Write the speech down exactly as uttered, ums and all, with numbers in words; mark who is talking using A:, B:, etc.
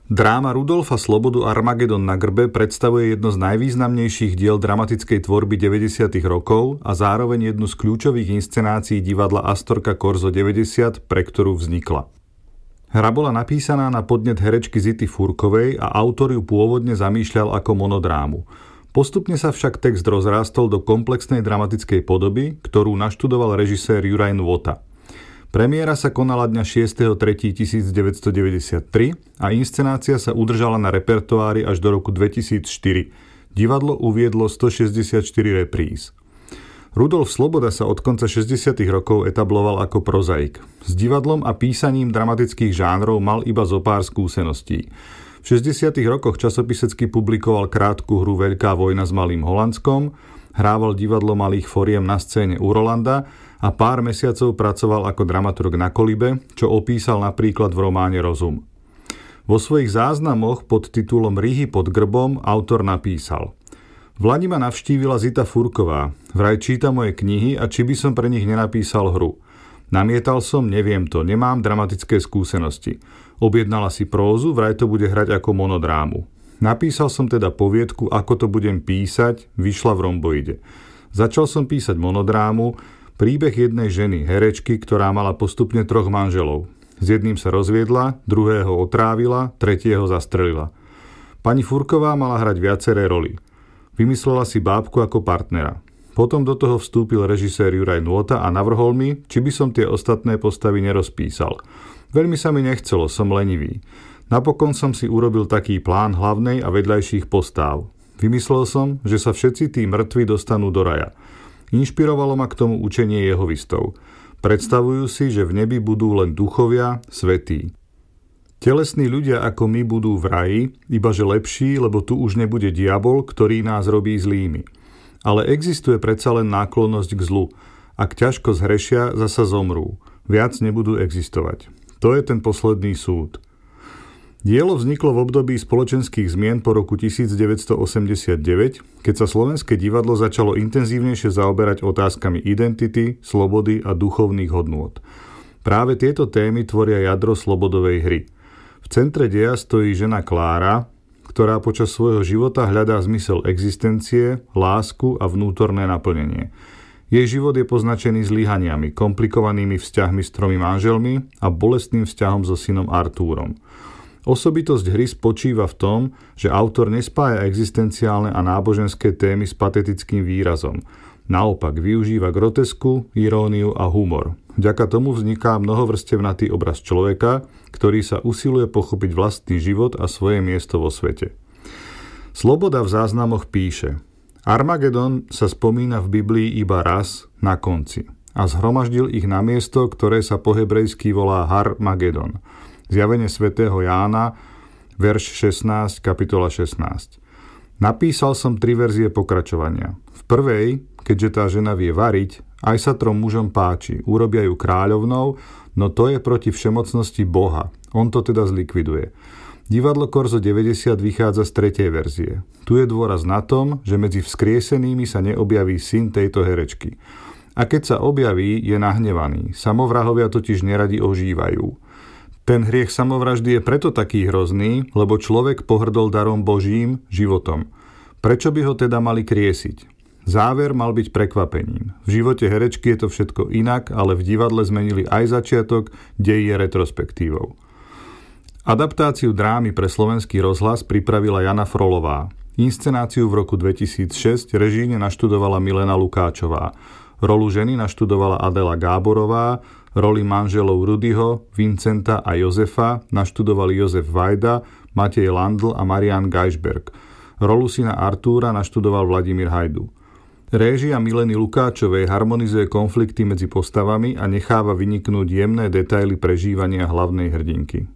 A: Dráma Rudolfa Slobodu Armagedon na grbe predstavuje jedno z najvýznamnejších diel dramatickej tvorby deväťdesiatych rokov a zároveň jednu z kľúčových inscenácií divadla Astorka Korzo deväťdesiat, pre ktorú vznikla. Hra bola napísaná na podnet herečky Zity Furkovej a autor ju pôvodne zamýšľal ako monodrámu. Postupne sa však text rozrástol do komplexnej dramatickej podoby, ktorú naštudoval režisér Juraj Nôta. Premiéra sa konala dňa šiesteho tretieho tisícdeväťstodeväťdesiattri a inscenácia sa udržala na repertoári až do roku dvetisícštyri. Divadlo uviedlo stošesťdesiatštyri repríz. Rudolf Sloboda sa od konca šesťdesiatych rokov etabloval ako prozaik. S divadlom a písaním dramatických žánrov mal iba zopár skúseností. V šesťdesiatych rokoch časopisecky publikoval krátku hru Veľká vojna s Malým Holandskom, hrával divadlo malých foriem na scéne u Rolanda a pár mesiacov pracoval ako dramaturg na Kolibe, čo opísal napríklad v románe Rozum. Vo svojich záznamoch pod titulom Ryhy pod grbom autor napísal: V Lani ma navštívila Zita Furková, vraj číta moje knihy a či by som pre nich nenapísal hru. Namietal som, neviem to, nemám dramatické skúsenosti. Objednala si prózu, vraj to bude hrať ako monodrámu. Napísal som teda poviedku, ako to budem písať, vyšla v romboide. Začal som písať monodrámu, príbeh jednej ženy, herečky, ktorá mala postupne troch manželov. S jedným sa rozviedla, druhého otrávila, tretieho zastrelila. Pani Furková mala hrať viaceré roly. Vymyslela si bábku ako partnera. Potom do toho vstúpil režisér Juraj Nôta a navrhol mi, či by som tie ostatné postavy nerozpísal. Veľmi sa mi nechcelo, som lenivý. Napokon som si urobil taký plán hlavnej a vedľajších postáv. Vymyslel som, že sa všetci tí mŕtvi dostanú do raja. Inšpirovalo ma k tomu učenie jehovistov. Predstavujú si, že v nebi budú len duchovia, svätí. Telesní ľudia ako my budú v raji, ibaže lepší, lebo tu už nebude diabol, ktorý nás robí zlými. Ale existuje predsa len náklonnosť k zlu. Ak ťažko zhrešia, zasa zomrú. Viac nebudú existovať. To je ten posledný súd. Dielo vzniklo v období spoločenských zmien po roku devätnásťstoosemdesiatdeväť, keď sa Slovenské divadlo začalo intenzívnejšie zaoberať otázkami identity, slobody a duchovných hodnôt. Práve tieto témy tvoria jadro Slobodovej hry. V centre deja stojí žena Klára, ktorá počas svojho života hľadá zmysel existencie, lásku a vnútorné naplnenie. Jej život je poznačený zlyhaniami, komplikovanými vzťahmi s tromi manželmi a bolestným vzťahom so synom Artúrom. Osobitosť hry spočíva v tom, že autor nespája existenciálne a náboženské témy s patetickým výrazom. Naopak využíva grotesku, iróniu a humor. Vďaka tomu vzniká mnohovrstevnatý obraz človeka, ktorý sa usiluje pochopiť vlastný život a svoje miesto vo svete. Sloboda v záznamoch píše: Armagedon sa spomína v Biblii iba raz, na konci, a zhromaždil ich na miesto, ktoré sa po hebrejsky volá Harmagedon. Zjavenie svätého Jána, verš šestnásť, kapitola šestnásť. Napísal som tri verzie pokračovania. V prvej, keďže tá žena vie variť, aj sa trom mužom páči, urobia ju kráľovnou, no to je proti všemocnosti Boha. On to teda zlikviduje. Divadlo Korzo deväťdesiat vychádza z tretej verzie. Tu je dôraz na tom, že medzi vzkriesenými sa neobjaví syn tejto herečky. A keď sa objaví, je nahnevaný. Samovrahovia totiž neradi ožívajú. Ten hriech samovraždy je preto taký hrozný, lebo človek pohrdol darom Božím, životom. Prečo by ho teda mali kriesiť? Záver mal byť prekvapením. V živote herečky je to všetko inak, ale v divadle zmenili aj začiatok, dej je retrospektívou. Adaptáciu drámy pre Slovenský rozhlas pripravila Jana Frolová. Inscenáciu v roku dvetisícšesť režíne naštudovala Milena Lukáčová. Rolu ženy naštudovala Adela Gáborová, roli manželov Rudyho, Vincenta a Jozefa naštudovali Jozef Vajda, Matej Landl a Marián Geisberg. Rolu syna Artúra naštudoval Vladimír Hajdu. Réžia Mileny Lukáčovej harmonizuje konflikty medzi postavami a necháva vyniknúť jemné detaily prežívania hlavnej hrdinky.